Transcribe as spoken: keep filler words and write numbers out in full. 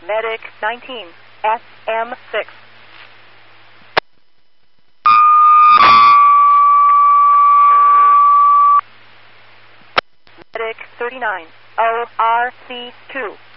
Medic nineteen, S M six. Medic thirty-nine, O R C two.